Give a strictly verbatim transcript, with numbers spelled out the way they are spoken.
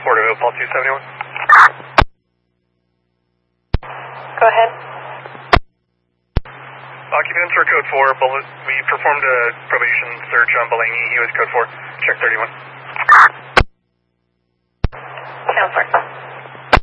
four to Opal two seventy-one. Go ahead. Occupants were code four. We performed a probation search on Belangi. He was code four. Check thirty-one.